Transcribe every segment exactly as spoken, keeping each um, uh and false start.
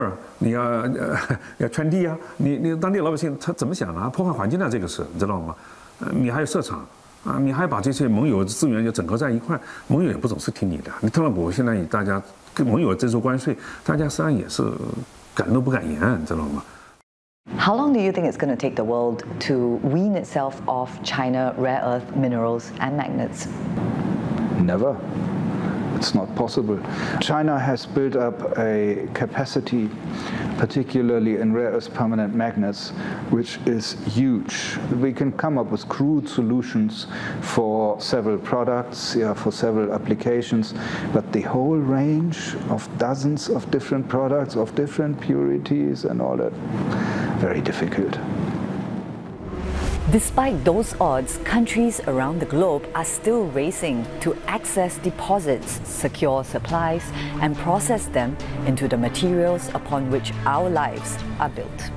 你要呃要圈地啊，你你当地老百姓他怎么想啊？破坏环境的这个事，你知道吗？呃，你还有设厂啊，你还把这些盟友资源就整合在一块，盟友也不总是听你的。你特朗普现在大家跟盟友征收关税，大家实际上也是敢怒不敢言，你知道吗？ How long do you think it's going to take the world to wean itself off China rare earth minerals and magnets? Never. It's not possible. China has built up a capacity, particularly in rare earth permanent magnets, which is huge. We can come up with crude solutions for several products, yeah, for several applications, but the whole range of dozens of different products, of different purities and all that, very difficult. Despite those odds, countries around the globe are still racing to access deposits, secure supplies, and process them into the materials upon which our lives are built.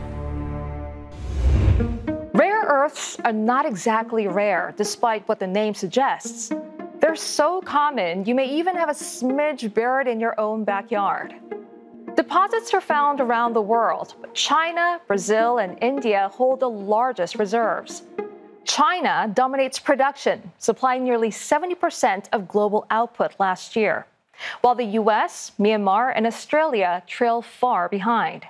Rare earths are not exactly rare, despite what the name suggests. They're so common, you may even have a smidge buried in your own backyard. Deposits are found around the world, but China, Brazil, and India hold the largest reserves. China dominates production, supplying nearly seventy percent of global output last year, while the U S, Myanmar, and Australia trail far behind.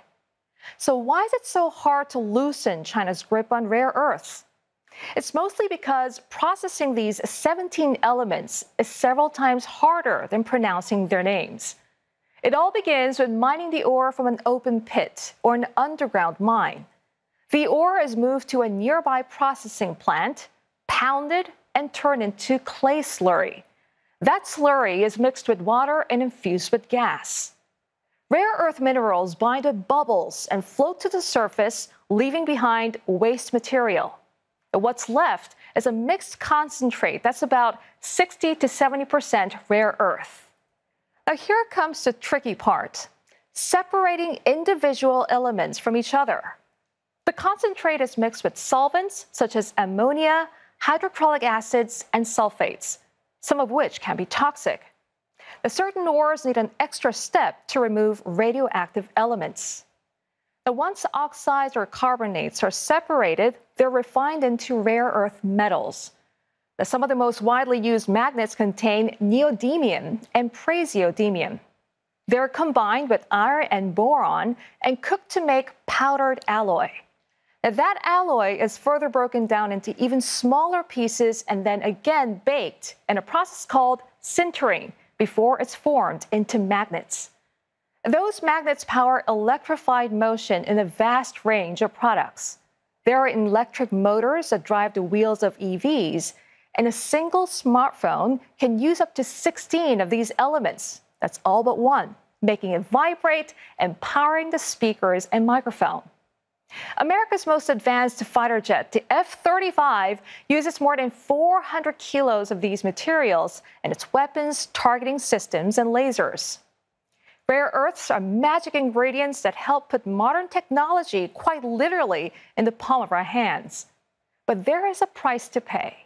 So why is it so hard to loosen China's grip on rare earths? It's mostly because processing these seventeen elements is several times harder than pronouncing their names. It all begins with mining the ore from an open pit or an underground mine. The ore is moved to a nearby processing plant, pounded, and turned into clay slurry. That slurry is mixed with water and infused with gas. Rare earth minerals bind with bubbles and float to the surface, leaving behind waste material. But what's left is a mixed concentrate that's about sixty to seventy percent rare earth. Now here comes the tricky part, separating individual elements from each other. The concentrate is mixed with solvents such as ammonia, hydrochloric acids, and sulfates, some of which can be toxic. The certain ores need an extra step to remove radioactive elements. Now, once oxides or carbonates are separated, they're refined into rare earth metals. Now, some of the most widely used magnets contain neodymium and praseodymium. They're combined with iron and boron and cooked to make powdered alloy. Now, that alloy is further broken down into even smaller pieces and then again baked in a process called sintering before it's formed into magnets. Those magnets power electrified motion in a vast range of products. There are electric motors that drive the wheels of E Vs, and a single smartphone can use up to sixteen of these elements. That's all but one, making it vibrate and powering the speakers and microphone. America's most advanced fighter jet, the F thirty-five, uses more than four hundred kilos of these materials in its weapons, targeting systems, and lasers. Rare earths are magic ingredients that help put modern technology quite literally in the palm of our hands. But there is a price to pay.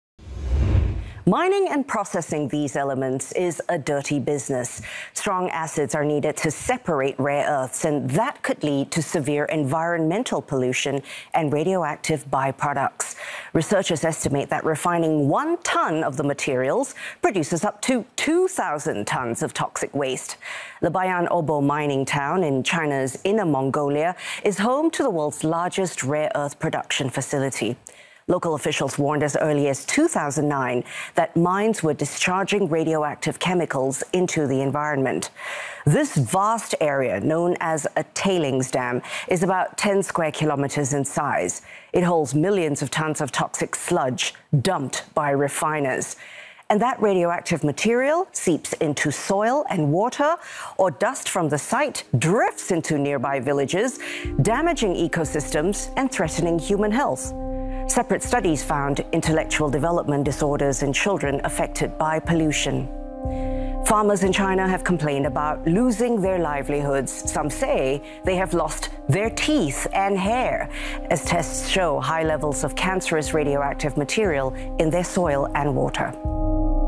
Mining and processing these elements is a dirty business. Strong acids are needed to separate rare earths, and that could lead to severe environmental pollution and radioactive byproducts. Researchers estimate that refining one ton of the materials produces up to two thousand tons of toxic waste. The Bayan Obo mining town in China's Inner Mongolia is home to the world's largest rare earth production facility. Local officials warned as early as two thousand nine that mines were discharging radioactive chemicals into the environment. This vast area, known as a tailings dam, is about ten square kilometers in size. It holds millions of tons of toxic sludge dumped by refiners. And that radioactive material seeps into soil and water, or dust from the site drifts into nearby villages, damaging ecosystems and threatening human health. Separate studies found intellectual development disorders in children affected by pollution. Farmers in China have complained about losing their livelihoods. Some say they have lost their teeth and hair, as tests show high levels of cancerous radioactive material in their soil and water.